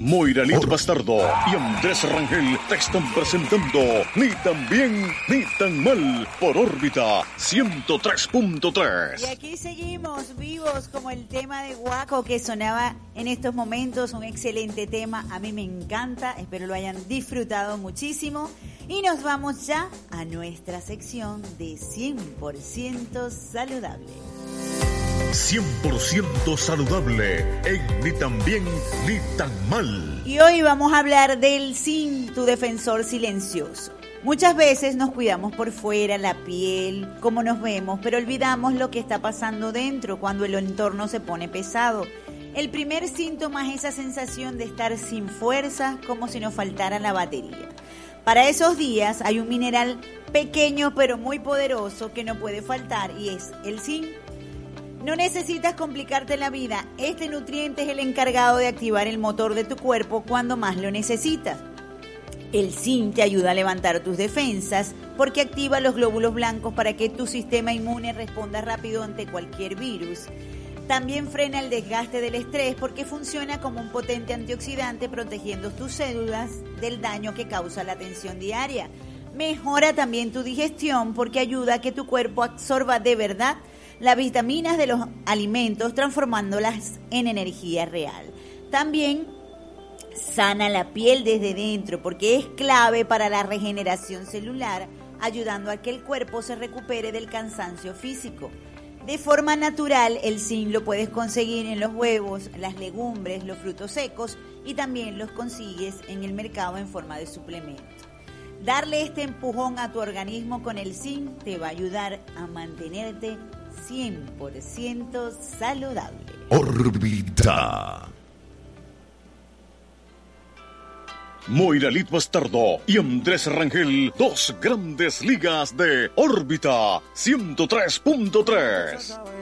Moira Lit Bastardo y Andrés Rangel te están presentando Ni tan bien ni tan mal por órbita 103.3. Y aquí seguimos vivos como el tema de Guaco que sonaba en estos momentos, un excelente tema, a mí me encanta, espero lo hayan disfrutado muchísimo y nos vamos ya a nuestra sección de 100% saludable. 100% saludable en Ni tan bien ni tan mal. Y hoy vamos a hablar del zinc, tu defensor silencioso. Muchas veces nos cuidamos por fuera, la piel, cómo nos vemos, pero olvidamos lo que está pasando dentro cuando el entorno se pone pesado. El primer síntoma es esa sensación de estar sin fuerza, como si nos faltara la batería. Para esos días hay un mineral pequeño pero muy poderoso que no puede faltar y es el zinc. No necesitas complicarte la vida, este nutriente es el encargado de activar el motor de tu cuerpo cuando más lo necesitas. El zinc te ayuda a levantar tus defensas porque activa los glóbulos blancos para que tu sistema inmune responda rápido ante cualquier virus. También frena el desgaste del estrés porque funciona como un potente antioxidante protegiendo tus células del daño que causa la tensión diaria. Mejora también tu digestión porque ayuda a que tu cuerpo absorba de verdad las vitaminas de los alimentos transformándolas en energía real. También sana la piel desde dentro porque es clave para la regeneración celular, ayudando a que el cuerpo se recupere del cansancio físico. De forma natural, el zinc lo puedes conseguir en los huevos, las legumbres, los frutos secos y también los consigues en el mercado en forma de suplemento. Darle este empujón a tu organismo con el zinc te va a ayudar a mantenerte 100% saludable. Órbita. Moira Lit Bastardo y Andrés Rangel, dos grandes ligas de órbita 103.3.